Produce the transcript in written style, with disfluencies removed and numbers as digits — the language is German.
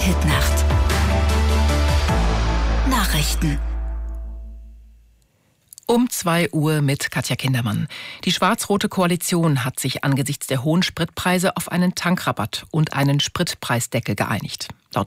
Hitnacht. Nachrichten. Um 2 Uhr mit Katja Kindermann. Die schwarz-rote Koalition hat sich angesichts der hohen Spritpreise auf einen Tankrabatt und einen Spritpreisdeckel geeinigt.